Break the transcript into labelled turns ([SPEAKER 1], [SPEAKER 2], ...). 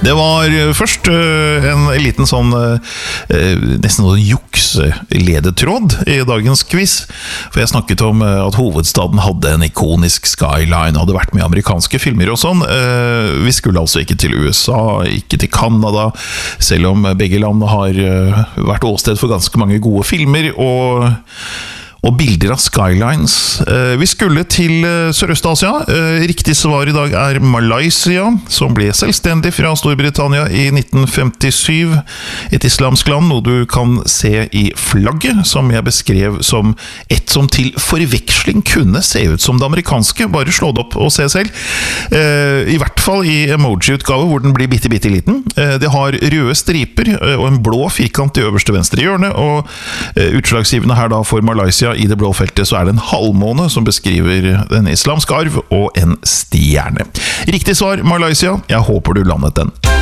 [SPEAKER 1] Det var først en liten sånn nesten noen jukseledetråd i dagens quiz, for jeg snakket om at hovedstaden hadde en ikonisk skyline, hadde vært med i amerikanske filmer og sånn. Vi skulle altså ikke til USA, ikke til Canada, selv om begge land har vært åsted for ganske mange gode filmer og bilder av skylines. Vi skulle til Sørøst-Asia. Riktig svar i dag er Malaysia, som ble selvstendig fra Storbritannia i 1957. Et islamsk land, noe du kan se i flagget, som jeg beskrev som et som til forveksling kunne se ut som det amerikanske. Bare slå det opp og se selv. I hvert fall i emoji-utgave, hvor den blir bitte liten. Det har røde striper og en blå firkant i øverste venstre hjørne, og utslagsgivende her da for Malaysia i det blå feltet så er det en halvmåne som beskriver den islamske arv og en stjerne. Riktig svar, Malaysia. Jeg håper du landet den.